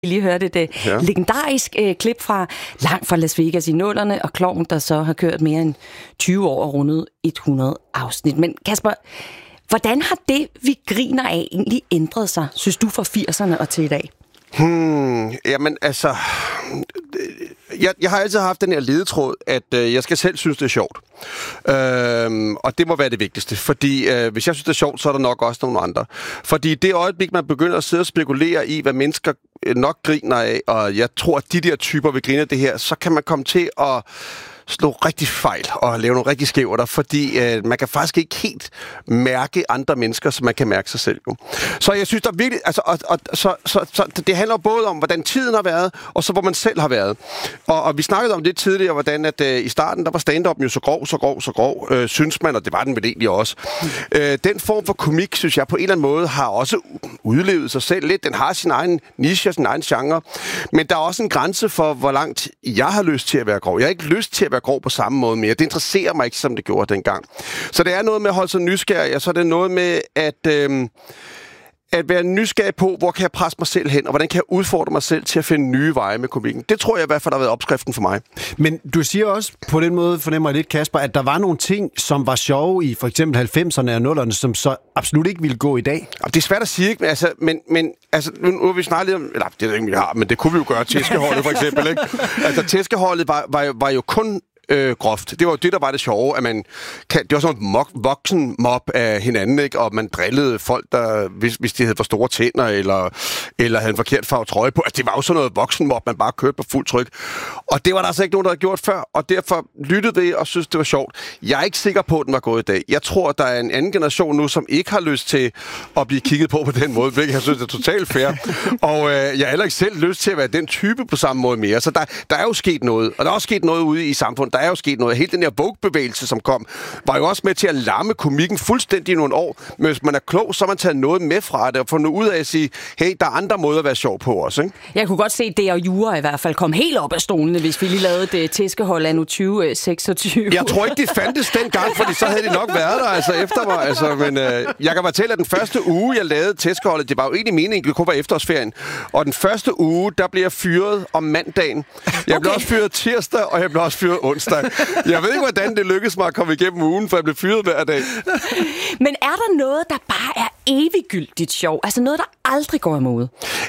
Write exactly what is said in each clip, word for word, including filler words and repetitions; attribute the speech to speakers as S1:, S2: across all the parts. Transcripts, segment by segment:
S1: Vi lige hørte et ja. legendarisk øh, klip fra langt fra Las Vegas i nullerne, og Klovn, der så har kørt mere end tyve år og rundet hundrede afsnit. Men Kasper, hvordan har det, vi griner af, egentlig ændret sig, synes du, fra firserne og til i dag?
S2: Hmm, jamen altså, jeg, jeg har altid haft den her ledetråd, at øh, jeg skal selv synes, det er sjovt. Øhm, og det må være det vigtigste, fordi øh, hvis jeg synes, det er sjovt, så er der nok også nogle andre. Fordi det øjeblik, man begynder at sidde og spekulere i, hvad mennesker nok griner af, og jeg tror, at de der typer vil grine af det her, så kan man komme til at slå rigtig fejl og lave nogle rigtig skæverter, fordi øh, man kan faktisk ikke helt mærke andre mennesker, som man kan mærke sig selv. Jo. Så jeg synes, der virkelig, altså, og, og, så, så, så det handler både om, hvordan tiden har været, og så hvor man selv har været. Og, og vi snakkede om det tidligere, hvordan at øh, i starten, der var stand-up jo så grov, så grov, så grov, øh, synes man, og det var den vel egentlig også. Øh, den form for komik, synes jeg, på en eller anden måde har også udlevet sig selv lidt. Den har sin egen niche, sin egen genre. Men der er også en grænse for, hvor langt jeg har lyst til at være grov. Jeg har ikke lyst til at være grov på samme måde mere. Det interesserer mig ikke, som det gjorde dengang. Så det er noget med at holde sig nysgerrig, og så er det noget med at, øhm, at være nysgerrig på, hvor kan jeg presse mig selv hen, og hvordan kan jeg udfordre mig selv til at finde nye veje med komikken. Det tror jeg i hvert fald har været opskriften for mig.
S3: Men du siger også på den måde, fornemmer jeg lidt, Kasper, at der var nogle ting, som var sjove i for eksempel halvfemserne og nullerne, som så absolut ikke ville gå i dag.
S2: Det er svært at sige, ikke? Altså, men, men altså, nu har vi snakket lidt om, eller det er ikke, vi har, men det kunne vi jo gøre, tæskeholdet for eksempel, ikke? Altså, tæskeholdet var, var, var jo kun Øh, groft. Det var jo det, der var det sjove, at man kan, det var sådan en mok- voksen mob af hinanden, ikke? Og man drillede folk, der, hvis, hvis de havde for store tænder, eller, eller havde en forkert farve trøje på. Altså, det var jo sådan noget voksen mob, man bare kørte på fuld tryk. Og det var der altså ikke nogen, der havde gjort før, og derfor lyttede det og synes, det var sjovt. Jeg er ikke sikker på, at den var gået i dag. Jeg tror, der er en anden generation nu, som ikke har lyst til at blive kigget på på den måde, hvilket jeg synes er totalt fair. Og øh, jeg har heller ikke selv lyst til at være den type på samme måde mere. Så der, der er jo sket noget, og der er også sket noget ude i samfundet. Der er jo sket noget. Hele den her Vogue-bevægelse, som kom, var jo også med til at lamme komikken fuldstændig i nogle år. Men hvis man er klog, så har man taget noget med fra det, og fundet ud af at sige, hey, der er andre måder at være sjov på også, ikke?
S1: Jeg kunne godt se, at det og Jura i hvert fald kom helt op af stolene, hvis vi lige lavede det tæskehold anno tyve seksogtyve.
S2: Jeg tror ikke, de fandtes dengang, fordi så havde de nok været der, altså efter mig. Altså, men øh, jeg kan fortælle, at den første uge, jeg lavede tæskeholdet, det var jo egentlig meningen, det kunne være efterårsferien. Og den første uge, der blev jeg fyret om mandagen. Jeg okay. blev også fyret tirsdag, og jeg blev også fyret onsdag. Jeg ved ikke, hvordan det lykkedes mig at komme igennem ugen, for jeg blev fyret hver dag.
S1: Men er der noget, der bare er eviggyldigt sjov? Altså noget, der aldrig går imod?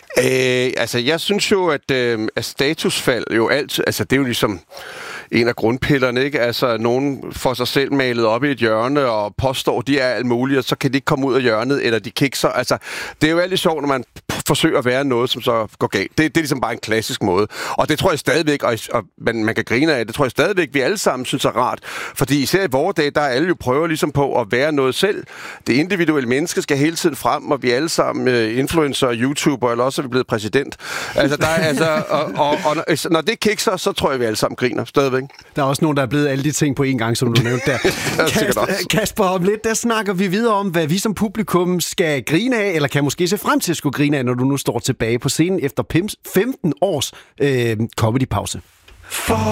S2: Øh, altså, jeg synes jo, at, øh, at statusfald jo altid... Altså, det er jo ligesom en af grundpillerne, ikke? Altså, nogen får sig selv malet op i et hjørne og påstår, de er alt muligt, og så kan de ikke komme ud af hjørnet, eller de kikser. Altså, det er jo altid sjovt, når man forsøger at være noget, som så går galt. Det, det er ligesom bare en klassisk måde. Og det tror jeg stadigvæk, og, og man, man kan grine af, det tror jeg stadigvæk, vi alle sammen synes er rart. Fordi især i vores dag, der er alle jo prøver ligesom på at være noget selv. Det individuelle menneske skal hele tiden frem, og vi er alle sammen uh, influencer og YouTuber, eller også er vi blevet præsident. Altså, der er, altså, og, og, og når, når det kikser, så tror jeg, vi alle sammen griner stadigvæk.
S3: Der er også nogen, der er blevet alle de ting på én gang, som du nævnte der. Kasper, Kasper, om lidt, der snakker vi videre om, hvad vi som publikum skal grine af, eller kan måske se frem til at skulle grine af, når du nu står tilbage på scenen efter femten års øh, comedy-pause.